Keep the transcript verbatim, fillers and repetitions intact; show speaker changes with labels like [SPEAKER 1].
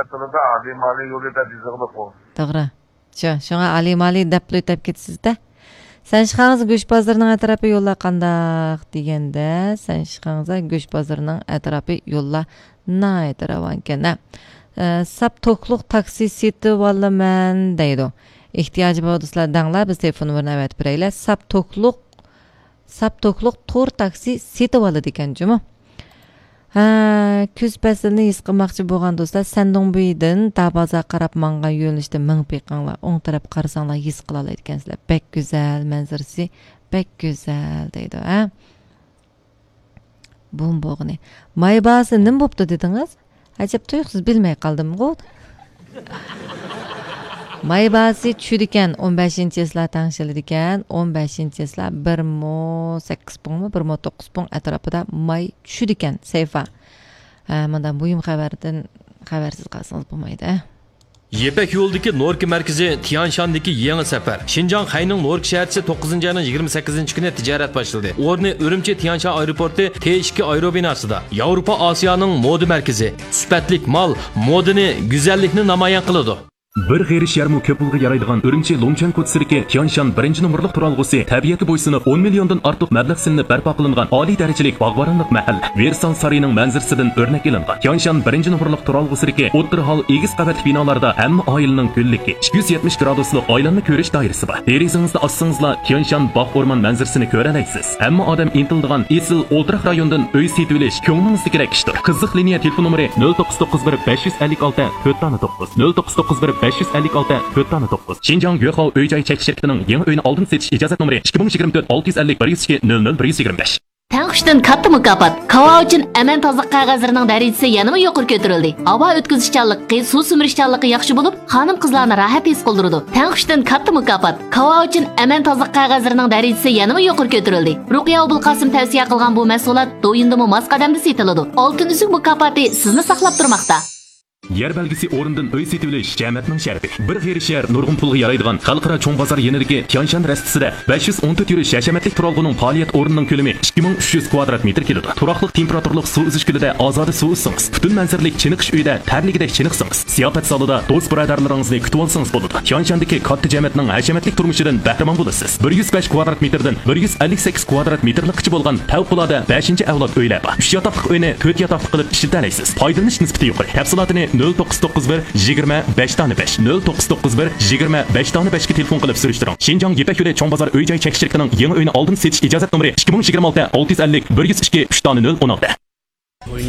[SPEAKER 1] Hatırda Ali Mali yolu da dizildi bu.
[SPEAKER 2] Doğru. Şu, şuna Ali Mali deploy tep ketsizde. Sen çıkağınızı göç bazarının etrafı yolla qandaq degende, sen çıkağınızı göç bazarının etrafı yolla na etravan kene. E, sap tokluk taksi seti valla men deydi. İhtiyacı bağdıslar dağlar biz telefonu varına evet bireyle. Sap tokluk sap tokluk tor taksi seti valla degen cümü. Ha, küz pəsilini his qılmaqçı bolğan dostlar, səndon buyidin dabaza qarab manğa yönlüşdə ming peqanlar, on taraf qarasanglar his qılalaydı ikansizlar. Bək güzel mənzərəsi, bək güzel deydi, ha? Bum boğunu. Maybası nim bopdu dediniz? Acaba tuyuqsuz bilmey qaldım qo'd. Maybası çüdiken on beshinchi yillar tanışılıdiken on beshinchi yillar bir mo sakkiz pon bir mo to'qqiz pon atrofida may çüdiken sayfa. Mandan buyum xabardan xabarsiz qalsangiz bo'lmaydi.
[SPEAKER 3] Yepek yo'ldagi Norki markazi Tianshandagi yangi safar. Xinjiang Xayning Norki shaharchisi to'qqizinchi ayning yigirma sakkizinchi kuni tijorat boshladi. O'rni Urumchi Tianshan aeroporti T ikki aerobinosida. Yevropa Osiyoning moda markazi. Sifatlik mal modani, go'zallikni namoyon qiladi.
[SPEAKER 4] Bir g'erish yarmu ko'p pulga yaraydigan Urumchi Longchan ko'chasidagi Tianshan birinchi nomerlik turalg'usi tabiatga bo'ysunib on milliondan ortiq mablag' silinib barpo qilingan oliy darajalik bog'boronlik mahal Versal sariyining manzarasidan o'rnak ilingan. Tianshan birinchi nomerlik turalg'usidagi o'ttir hol egiz qavatli binolarda hamma oilaning ko'lligi ikki yuz yetmish graduslik oilanni ko'rish doirasi bor. Derizingizda ossangizlar Tianshan bog' o'rmon manzarasini ko'ra olasiz. Hamma odam intildigan esil o'ltiraq rayondan uy setib olish ko'nglingizdagi kerak ishdir. Qiziq liniya telefon nomeri nol to'qqiz to'qqiz bir besh yuz ellik olti to'rt to'qqiz nol to'qqiz to'qqiz bir besh yuz ellik olti to'rt to'qqiz. Xinjiang Yuehao uy-joy chekish shirkatining yangi uyni oldin setish ijozat nomeri ikki ming yigirma to'rt olti yuz ellik bir yuz ikki nol nol bir yuz yigirma besh.
[SPEAKER 5] Tanqishdan katta mukofot. Kava uchun aman toza qog'ozlarining darajasi yanada yuqori ko'tarildi. Havo o'tkazishchanligi, suv simirishchanligi yaxshi bo'lib, xonim-qizlarni rohat his qildirdi. Tanqishdan katta mukofot. Kava uchun aman toza qog'ozlarining darajasi yanada yuqori ko'tarildi. Ruqiya Abulqasim tavsiya qilgan bu mahsulot do'yindimi mos qadamda setiladi. Oltin uzuk mukofoti sizni saqlab turmoqda.
[SPEAKER 4] Yer belgisi o'rindan uy setib olish jamoatning sharti. Bir g'erishar nurg'un pulga yaraydigan xalqaro cho'ng bozor yanidagi Tianshan rastisida besh yuz o'n to'rt yurish hashamatlik turalg'uning faoliyat o'rnining ko'lami ikki ming uch yuz kvadrat metr keladi. Turaqli temperaturlik suv uzish gulida ozoda suv uzsangiz, butun manzaralik chiniqish uyida tarligidek chiniqsangiz, ziyofat salonida do'st birodarlaringizni kutib olsangiz bo'ladi. Tianshandagi katta jamoatning hashamatlik turmushidan bahramand bo'lasiz. bir yuz besh kvadrat metrdan bir yuz ellik sakkiz kvadrat metrlikcha bo'lgan favqulodda beshinchi avlod uylar bor. uch yotoqli uyni to'rt yotoqli qilib ishlata olasiz. Foydalanish nisbati yuqori. Tafsilotini nol to'qqiz to'qqiz bir yigirma besh besh nol to'qqiz to'qqiz bir yigirma besh besh ga telefon qilib surishtiring. Xinjiang Yepak yo'li cho'ng bozor uy-joy chekish shirkatining yangi uyni oldin setish ijozat nomeri ikki ming yigirma olti olti yuz ellik bir yuz ikki uch nol o'n olti.